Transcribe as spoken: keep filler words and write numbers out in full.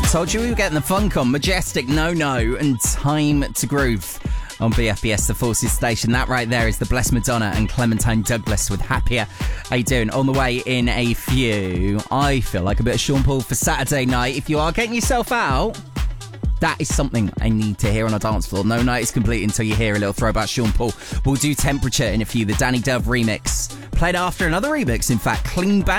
Told you we were getting the funk on. Majestic, No No, and Time to Groove on B F B S, the Forces Station. That right there is the Blessed Madonna and Clementine Douglas with Happier. How you doing? On the way in a few, I feel like a bit of Sean Paul for Saturday night. If you are getting yourself out, that is something I need to hear on a dance floor. No night is complete until you hear a little throwback Sean Paul. We'll do Temperature in a few, the Danny Dove remix. Played after another remix, in fact, Clean Bandit.